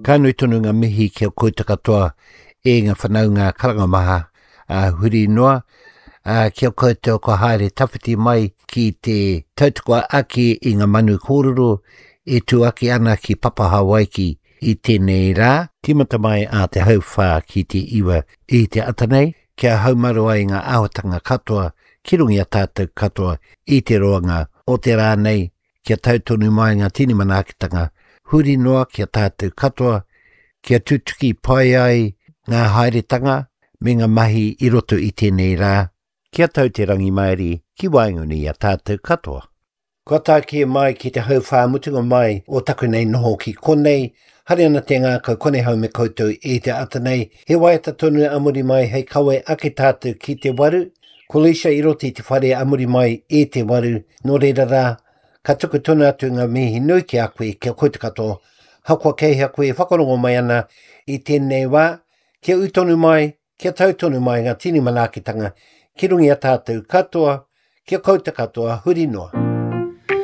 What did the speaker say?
Kānui tonu ngā mihi kia koe katoa e ngā whanau ngā karangamaha huri noa. Kia koe te o ko haere tawhiti mai ki te tautukua aki I ngā manu kōrero e tu aki ana ki Papa Hawaii I tēnei rā. Timata mai a te hauwhā ki te iwa I te atanei. Kia haumaru ai ngā ahotanga katoa ki rungi a tātou katoa I te roanga o te rā nei. Kia tautonu mai ngā tini manaakitanga huri noa kia tātou katoa. Kia tutuki pai ai ngā haeretanga me ngā mahi I roto I tēnei rā. Kia tau te rangi maeri ki wainguni a tātou katoa. Kua tā kia mai ki te hauwhā mutunga mai o taku nei noho ki konei. Hari ana te ngā kau kone hau me koutou I te atanei. He waiata tonu amuri mai hei kawe ake tātou ki te waru. Ko Lisa I roti te whare amuri mai e te waru. Nō reira rā, ka tuku tonu atu ngā mihi nui ki a koe kia koe te katoa. Hakua kei hea koe whakarongo mai ana I tēnei wā. Kia utonu mai, kia tautonu mai ngā tini manaakitanga. Ki rungi a tātou katoa, kia kouta katoa, huri noa.